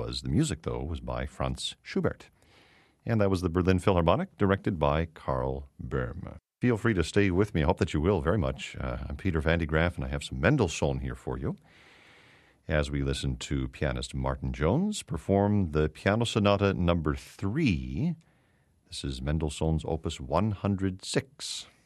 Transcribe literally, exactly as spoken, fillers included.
was. The music, though, was by Franz Schubert. And that was the Berlin Philharmonic, directed by Karl Böhm. Feel free to stay with me. I hope that you will very much. Uh, I'm Peter Van de Graaff, and I have some Mendelssohn here for you as we listen to pianist Martin Jones perform the Piano Sonata number three. This is Mendelssohn's Opus one hundred six.